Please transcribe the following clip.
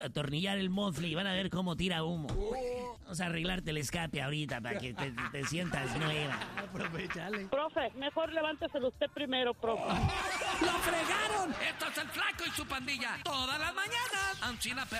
atornillar el mofle y van a ver cómo tira humo. Vamos a arreglarte el escape ahorita para que te sientas nueva. Aprovechale. Profe, mejor levánteselo usted primero, profe. ¡Lo fregaron! Esto es el Flaco y su pandilla. Todas las mañanas. Ancina